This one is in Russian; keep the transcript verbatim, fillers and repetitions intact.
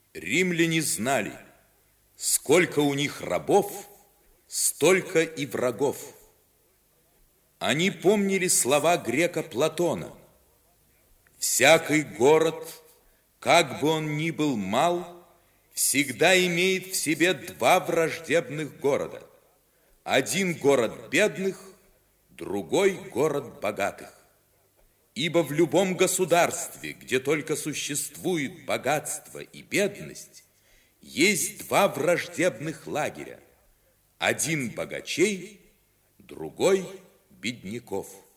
Римляне знали, сколько у них рабов, столько и врагов. Они помнили слова грека Платона: «Всякий город, как бы он ни был мал, всегда имеет в себе два враждебных города. Один город бедных, другой город богатых. Ибо в любом государстве, где только существует богатство и бедность, есть два враждебных лагеря. Один богачей, другой бедняков».